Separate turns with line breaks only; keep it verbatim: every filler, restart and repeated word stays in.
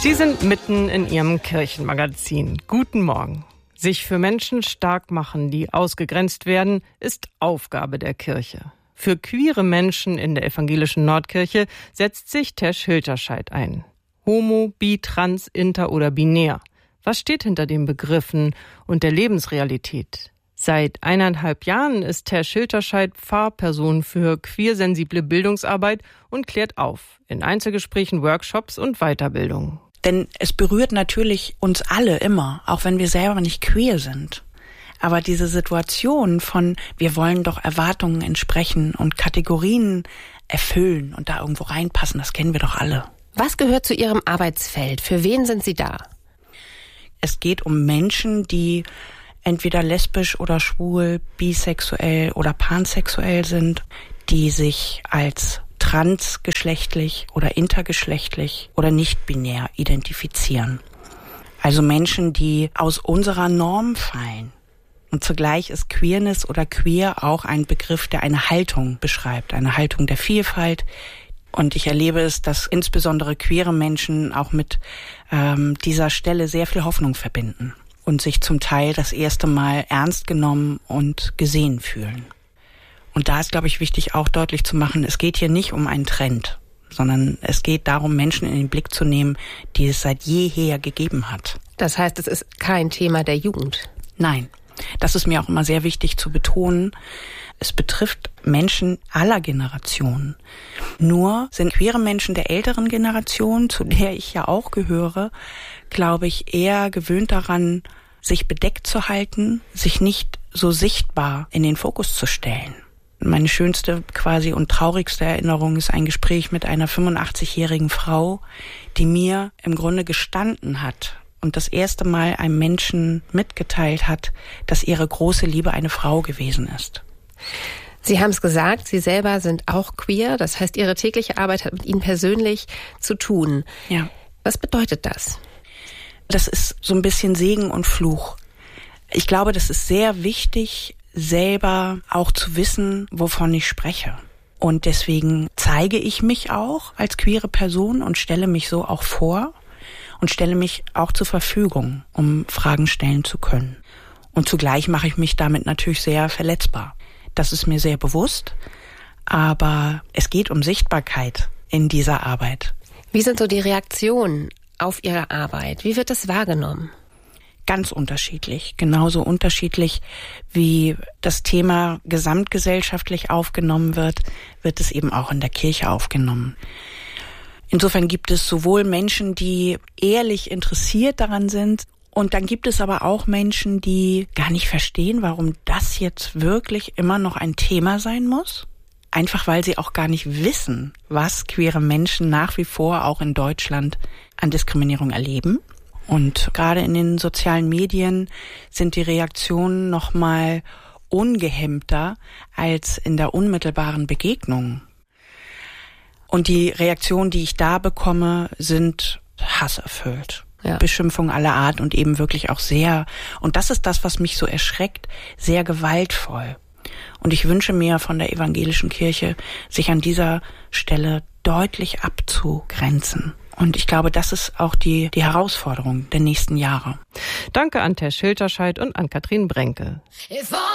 Sie sind mitten in Ihrem Kirchenmagazin. Guten Morgen. Sich für Menschen stark machen, die ausgegrenzt werden, ist Aufgabe der Kirche. Für queere Menschen in der evangelischen Nordkirche setzt sich Tesch Hilterscheid ein. Homo, bi, trans, inter oder binär. Was steht hinter den Begriffen und der Lebensrealität? Seit eineinhalb Jahren ist Tesch Hilterscheid Pfarrperson für queersensible Bildungsarbeit und klärt auf in Einzelgesprächen, Workshops und Weiterbildungen.
Denn es berührt natürlich uns alle immer, auch wenn wir selber nicht queer sind. Aber diese Situation von, wir wollen doch Erwartungen entsprechen und Kategorien erfüllen und da irgendwo reinpassen, das kennen wir doch alle.
Was gehört zu Ihrem Arbeitsfeld? Für wen sind Sie da?
Es geht um Menschen, die entweder lesbisch oder schwul, bisexuell oder pansexuell sind, die sich als transgeschlechtlich oder intergeschlechtlich oder nicht-binär identifizieren. Also Menschen, die aus unserer Norm fallen. Und zugleich ist Queerness oder Queer auch ein Begriff, der eine Haltung beschreibt, eine Haltung der Vielfalt. Und ich erlebe es, dass insbesondere queere Menschen auch mit ähm, dieser Stelle sehr viel Hoffnung verbinden und sich zum Teil das erste Mal ernst genommen und gesehen fühlen. Und da ist, glaube ich, wichtig auch deutlich zu machen, es geht hier nicht um einen Trend, sondern es geht darum, Menschen in den Blick zu nehmen, die es seit jeher gegeben hat.
Das heißt, es ist kein Thema der Jugend?
Nein, das ist mir auch immer sehr wichtig zu betonen. Es betrifft Menschen aller Generationen. Nur sind queere Menschen der älteren Generation, zu der ich ja auch gehöre, glaube ich, eher gewöhnt daran, sich bedeckt zu halten, sich nicht so sichtbar in den Fokus zu stellen. Meine schönste quasi und traurigste Erinnerung ist ein Gespräch mit einer fünfundachtzigjährigen Frau, die mir im Grunde gestanden hat und das erste Mal einem Menschen mitgeteilt hat, dass ihre große Liebe eine Frau gewesen ist.
Sie haben es gesagt, Sie selber sind auch queer, das heißt, Ihre tägliche Arbeit hat mit Ihnen persönlich zu tun.
Ja.
Was bedeutet das?
Das ist so ein bisschen Segen und Fluch. Ich glaube, das ist sehr wichtig, selber auch zu wissen, wovon ich spreche. Und deswegen zeige ich mich auch als queere Person und stelle mich so auch vor und stelle mich auch zur Verfügung, um Fragen stellen zu können. Und zugleich mache ich mich damit natürlich sehr verletzbar. Das ist mir sehr bewusst, aber es geht um Sichtbarkeit in dieser Arbeit.
Wie sind so die Reaktionen auf Ihre Arbeit? Wie wird das wahrgenommen?
Ganz unterschiedlich, genauso unterschiedlich wie das Thema gesamtgesellschaftlich aufgenommen wird, wird es eben auch in der Kirche aufgenommen. Insofern gibt es sowohl Menschen, die ehrlich interessiert daran sind, und dann gibt es aber auch Menschen, die gar nicht verstehen, warum das jetzt wirklich immer noch ein Thema sein muss. Einfach weil sie auch gar nicht wissen, was queere Menschen nach wie vor auch in Deutschland an Diskriminierung erleben. Und gerade in den sozialen Medien sind die Reaktionen noch mal ungehemmter als in der unmittelbaren Begegnung. Und die Reaktionen, die ich da bekomme, sind hasserfüllt. Ja. Beschimpfung aller Art und eben wirklich auch sehr, und das ist das, was mich so erschreckt, sehr gewaltvoll. Und ich wünsche mir von der evangelischen Kirche, sich an dieser Stelle deutlich abzugrenzen. Und ich glaube, das ist auch die, die Herausforderung der nächsten Jahre.
Danke an Tesch Hilterscheid und an Katrin Brenke.